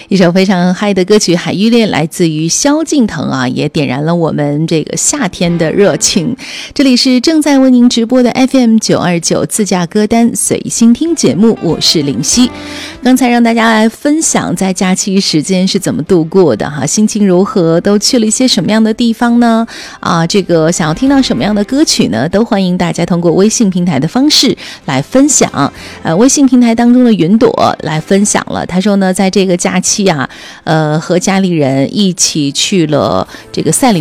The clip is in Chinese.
一首非常嗨的歌曲《海芋恋》来自于萧敬腾啊，也点燃了我们这个夏天的热情。这里是正在为您直播的 FM929 自驾歌单随心听节目，我是林夕。刚才让大家来分享在假期时间是怎么度过的哈，心情如何，都去了一些什么样的地方呢？这个想要听到什么样的歌曲呢？都欢迎大家通过微信平台的方式来分享。微信平台当中的云朵来分享了，他说呢，在这个假期和家里人一起去了这个赛里